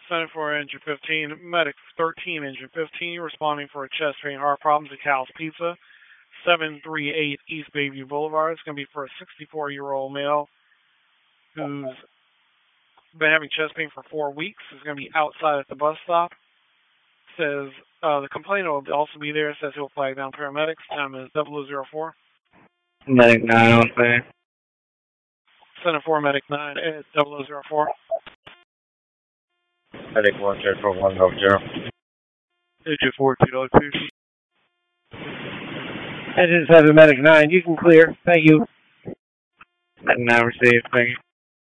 Center for Engine 15, Medic 13, Engine 15, responding for a chest pain heart problems at Cal's Pizza, 738 East Bayview Boulevard. It's going to be for a 64-year-old male who's been having chest pain for 4 weeks. He's going to be outside at the bus stop. Says the complainant will also be there. Says he'll flag down paramedics. Time is 0004. Medic 9 on scene. Center for Medic 9 at 0004. Medic 104-100. Agent 4202. Engine 7, Medic 9, you can clear. Thank you. Medic 9 received, thank you.